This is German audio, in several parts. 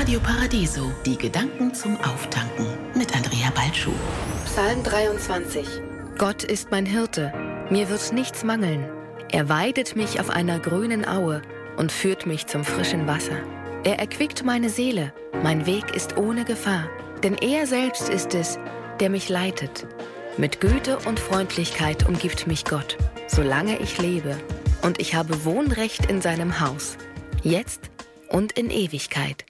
Radio Paradiso, die Gedanken zum Auftanken mit Andrea Balschuh. Psalm 23. Gott ist mein Hirte, mir wird nichts mangeln. Er weidet mich auf einer grünen Aue und führt mich zum frischen Wasser. Er erquickt meine Seele, mein Weg ist ohne Gefahr, denn er selbst ist es, der mich leitet. Mit Güte und Freundlichkeit umgibt mich Gott, solange ich lebe, und ich habe Wohnrecht in seinem Haus, jetzt und in Ewigkeit.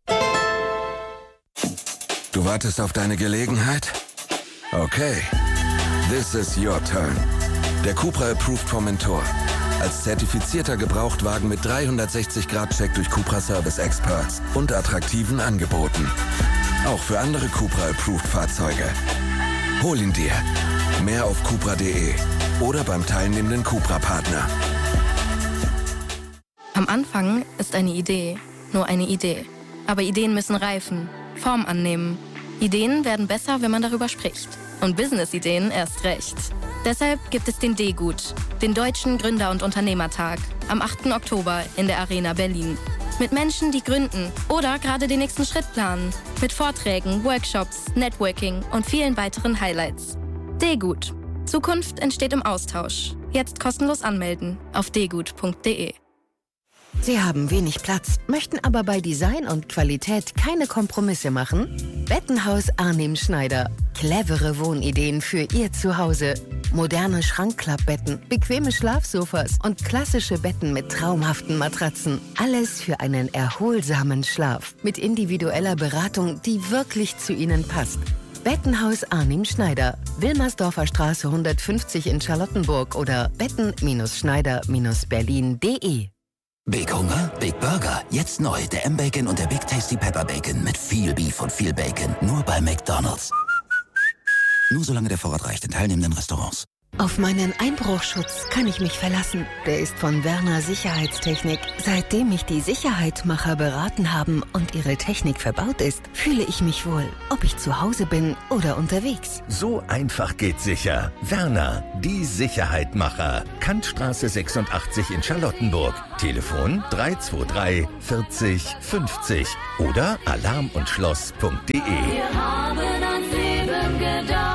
Du wartest auf deine Gelegenheit? Okay, this is your turn. Der Cupra Approved Formentor. Als zertifizierter Gebrauchtwagen mit 360-Grad-Check durch Cupra Service Experts und attraktiven Angeboten. Auch für andere Cupra Approved Fahrzeuge. Hol ihn dir. Mehr auf cupra.de oder beim teilnehmenden Cupra-Partner. Am Anfang ist eine Idee nur eine Idee. Aber Ideen müssen reifen, Form annehmen. Ideen werden besser, wenn man darüber spricht. Und Business-Ideen erst recht. Deshalb gibt es den D-Gut, den Deutschen Gründer- und Unternehmertag, am 8. Oktober in der Arena Berlin. Mit Menschen, die gründen oder gerade den nächsten Schritt planen. Mit Vorträgen, Workshops, Networking und vielen weiteren Highlights. D-Gut. Zukunft entsteht im Austausch. Jetzt kostenlos anmelden auf dgut.de. Sie haben wenig Platz, möchten aber bei Design und Qualität keine Kompromisse machen? Bettenhaus Arnim Schneider. Clevere Wohnideen für Ihr Zuhause. Moderne Schrankklappbetten, bequeme Schlafsofas und klassische Betten mit traumhaften Matratzen. Alles für einen erholsamen Schlaf. Mit individueller Beratung, die wirklich zu Ihnen passt. Bettenhaus Arnim Schneider. Wilmersdorfer Straße 150 in Charlottenburg oder betten-schneider-berlin.de. Big Hunger, Big Burger. Jetzt neu der M-Bacon und der Big Tasty Pepper Bacon mit viel Beef und viel Bacon. Nur bei McDonald's. Nur solange der Vorrat reicht in teilnehmenden Restaurants. Auf meinen Einbruchschutz kann ich mich verlassen. Der ist von Werner Sicherheitstechnik. Seitdem mich die Sicherheitmacher beraten haben und ihre Technik verbaut ist, fühle ich mich wohl, ob ich zu Hause bin oder unterwegs. So einfach geht sicher. Werner, die Sicherheitmacher. Kantstraße 86 in Charlottenburg. Telefon 323 40 50 oder alarmundschloss.de. Wir haben ans Leben gedacht.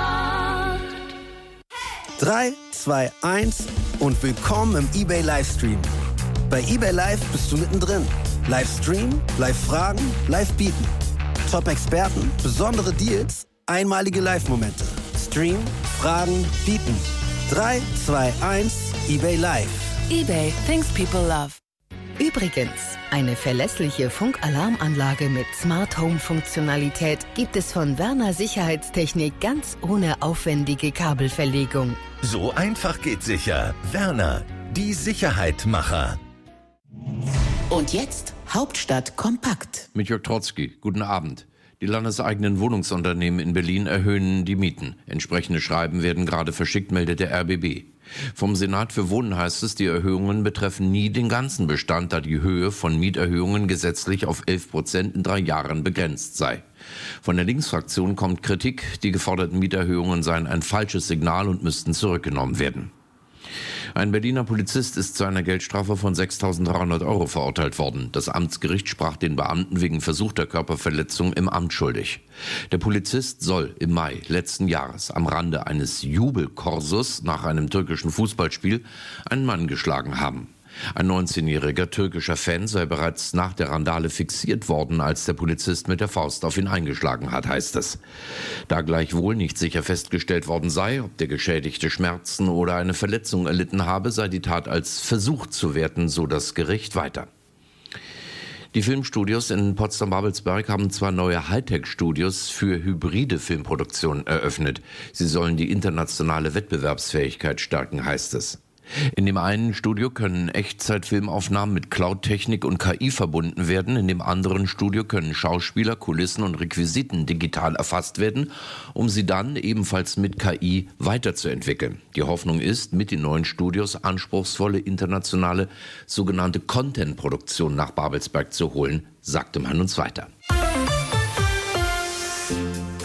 3, 2, 1 und willkommen im eBay Livestream. Bei eBay Live bist du mittendrin. Livestream, Live-Fragen, Live-Bieten. Top-Experten, besondere Deals, einmalige Live-Momente. Stream, Fragen, Bieten. 3, 2, 1, eBay Live. eBay, things people love. Übrigens, eine verlässliche Funkalarmanlage mit Smart Home Funktionalität gibt es von Werner Sicherheitstechnik ganz ohne aufwendige Kabelverlegung. So einfach geht sicher. Werner, die Sicherheitmacher. Und jetzt Hauptstadt kompakt. Mit Jörg Trotzki. Guten Abend. Die landeseigenen Wohnungsunternehmen in Berlin erhöhen die Mieten. Entsprechende Schreiben werden gerade verschickt, meldet der RBB. Vom Senat für Wohnen heißt es, die Erhöhungen betreffen nie den ganzen Bestand, da die Höhe von Mieterhöhungen gesetzlich auf 11% in 3 Jahren begrenzt sei. Von der Linksfraktion kommt Kritik, die geforderten Mieterhöhungen seien ein falsches Signal und müssten zurückgenommen werden. Ein Berliner Polizist ist zu einer Geldstrafe von 6.300 € verurteilt worden. Das Amtsgericht sprach den Beamten wegen versuchter Körperverletzung im Amt schuldig. Der Polizist soll im Mai letzten Jahres am Rande eines Jubelkorsos nach einem türkischen Fußballspiel einen Mann geschlagen haben. Ein 19-jähriger türkischer Fan sei bereits nach der Randale fixiert worden, als der Polizist mit der Faust auf ihn eingeschlagen hat, heißt es. Da gleichwohl nicht sicher festgestellt worden sei, ob der Geschädigte Schmerzen oder eine Verletzung erlitten habe, sei die Tat als Versuch zu werten, so das Gericht weiter. Die Filmstudios in Potsdam-Babelsberg haben 2 neue Hightech-Studios für hybride Filmproduktion eröffnet. Sie sollen die internationale Wettbewerbsfähigkeit stärken, heißt es. In dem einen Studio können Echtzeitfilmaufnahmen mit Cloud-Technik und KI verbunden werden. In dem anderen Studio können Schauspieler, Kulissen und Requisiten digital erfasst werden, um sie dann ebenfalls mit KI weiterzuentwickeln. Die Hoffnung ist, mit den neuen Studios anspruchsvolle internationale sogenannte Content-Produktion nach Babelsberg zu holen, sagte man uns weiter.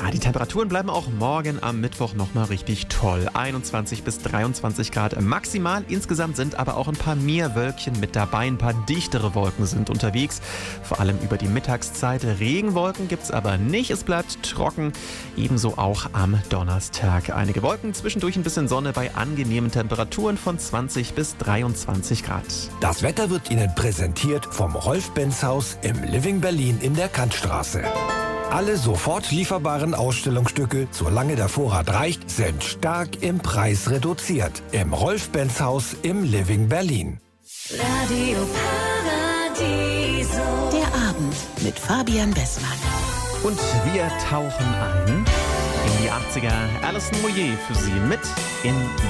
Ja, die Temperaturen bleiben auch morgen am Mittwoch nochmal richtig toll. 21 bis 23 Grad maximal. Insgesamt sind aber auch ein paar mehr Wölkchen mit dabei. Ein paar dichtere Wolken sind unterwegs. Vor allem über die Mittagszeit. Regenwolken gibt es aber nicht. Es bleibt trocken. Ebenso auch am Donnerstag. Einige Wolken, zwischendurch ein bisschen Sonne bei angenehmen Temperaturen von 20 bis 23 Grad. Das Wetter wird Ihnen präsentiert vom Rolf-Benz-Haus im Living Berlin in der Kantstraße. Alle sofort lieferbaren Ausstellungsstücke, solange der Vorrat reicht, sind stark im Preis reduziert. Im Rolf-Benz-Haus im Living Berlin. Radio Paradiso. Der Abend mit Fabian Bessmann. Und wir tauchen ein in die 80er. Alison Moyet für Sie mit in